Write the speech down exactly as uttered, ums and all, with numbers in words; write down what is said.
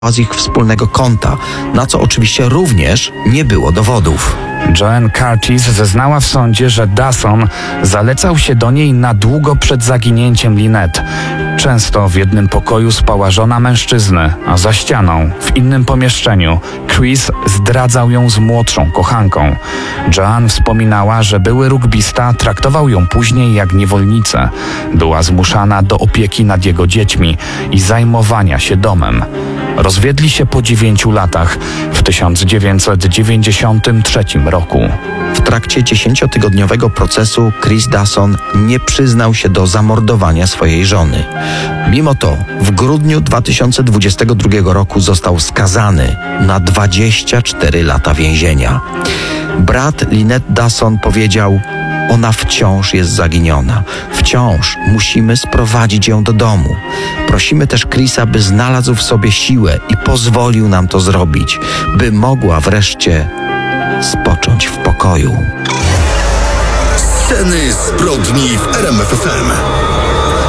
z ich wspólnego konta, na co oczywiście również nie było dowodów. Joanne Curtis zeznała w sądzie, że Dawson zalecał się do niej na długo przed zaginięciem Lynette. Często w jednym pokoju spała żona mężczyzny, a za ścianą, w innym pomieszczeniu, Chris zdradzał ją z młodszą kochanką. Joanne wspominała, że były rugbista traktował ją później jak niewolnicę. Była zmuszana do opieki nad jego dziećmi i zajmowania się domem. Rozwiedli się po dziewięciu latach w tysiąc dziewięćset dziewięćdziesiątym trzecim roku. W trakcie dziesięciotygodniowego procesu Chris Dawson nie przyznał się do zamordowania swojej żony. Mimo to w grudniu dwa tysiące dwudziestego drugiego roku został skazany na dwadzieścia cztery lata więzienia. Brat Lynette Dawson powiedział: ona wciąż jest zaginiona. Wciąż musimy sprowadzić ją do domu. Prosimy też Chrisa, by znalazł w sobie siłę i pozwolił nam to zrobić, by mogła wreszcie spocząć w pokoju. Sceny zbrodni w R M F F M.